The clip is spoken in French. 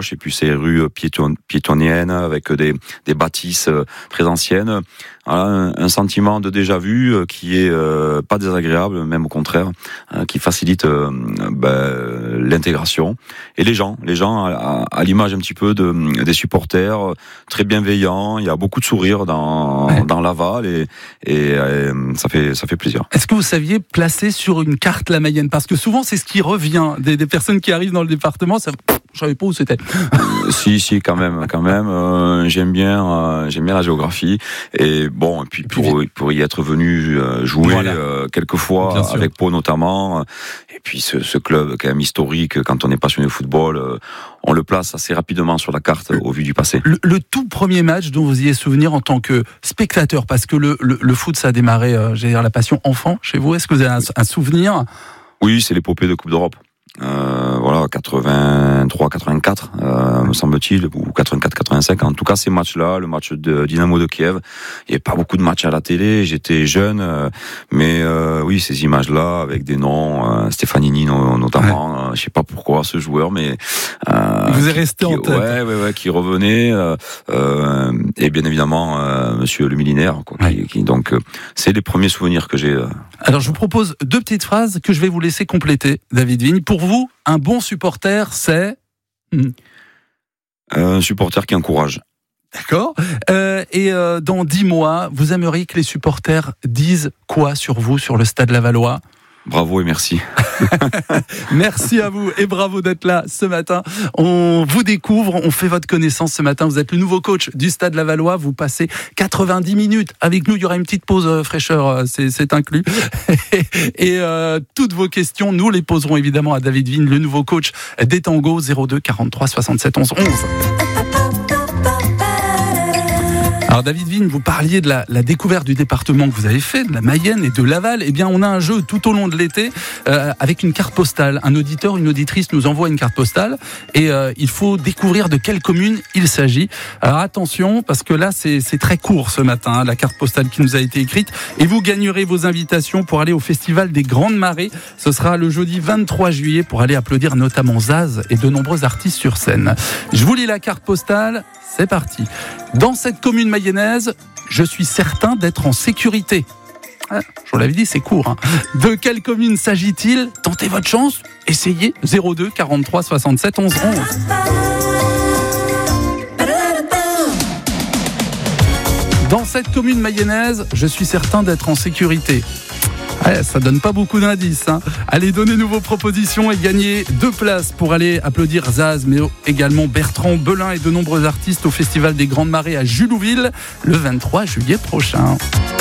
gauche, et puis c'est rue piétonnienne avec des bâtisses très anciennes. Voilà, un sentiment de déjà-vu qui est pas désagréable, même au contraire, qui facilite l'intégration. Et les gens à l'image un petit peu des supporters, très bienveillants. Il y a beaucoup de sourires dans Laval et ça fait plaisir. Est-ce que vous saviez placer sur une carte la Mayenne? Parce que souvent c'est ce qui revient des personnes qui arrivent dans le département. Je savais pas où c'était. Si, quand même. J'aime bien la géographie. Et bon, et puis pour y être venu jouer quelques fois avec Pau notamment. Et puis ce club quand même historique, quand on est passionné de football, on le place assez rapidement sur la carte au vu du passé. Le tout premier match dont vous ayez souvenir en tant que spectateur, parce que le foot ça a démarré, la passion enfant chez vous. Est-ce que vous avez un souvenir? Oui, c'est l'épopée de Coupe d'Europe. 83-84 me semble-t-il, ou 84-85. En tout cas, ces matchs-là, le match de Dynamo de Kiev, il n'y avait pas beaucoup de matchs à la télé, j'étais jeune, mais oui, ces images-là, avec des noms, Stefanini notamment, je sais pas pourquoi ce joueur, mais vous êtes resté en tête. Ouais, qui revenait, et bien évidemment Monsieur le Millénaire, donc c'est les premiers souvenirs que j'ai. Alors je vous propose 2 petites phrases que je vais vous laisser compléter, David Vigne. Pour vous, un bon supporter, c'est un supporter qui encourage. D'accord. Et dans 10 mois, vous aimeriez que les supporters disent quoi sur vous, sur le Stade Lavallois? Bravo et merci. Merci à vous et bravo d'être là ce matin. On vous découvre, on fait votre connaissance ce matin. Vous êtes le nouveau coach du Stade Lavallois. Vous passez 90 minutes avec nous. Il y aura une petite pause fraîcheur, c'est inclus. Et toutes vos questions, nous les poserons évidemment à David Vigne, le nouveau coach des Tangos, 02 43 67 11 11. Alors David Vigne, vous parliez de la découverte du département que vous avez fait, de la Mayenne et de Laval. Eh bien, on a un jeu tout au long de l'été avec une carte postale. Un auditeur, une auditrice nous envoie une carte postale et il faut découvrir de quelle commune il s'agit. Alors attention, parce que là, c'est très court ce matin, la carte postale qui nous a été écrite. Et vous gagnerez vos invitations pour aller au Festival des Grandes Marées. Ce sera le jeudi 23 juillet pour aller applaudir notamment Zaz et de nombreux artistes sur scène. Je vous lis la carte postale. C'est parti. Dans cette commune mayonnaise, je suis certain d'être en sécurité. Je vous l'avais dit, c'est court. Hein. De quelle commune s'agit-il? Tentez votre chance. Essayez. 02 43 67 11 11. Dans cette commune mayonnaise, je suis certain d'être en sécurité. Ça donne pas beaucoup d'indices. Hein. Allez, donnez-nous vos propositions et gagnez 2 places pour aller applaudir Zaz, mais également Bertrand Belin et de nombreux artistes au Festival des Grandes Marées à Julouville le 23 juillet prochain.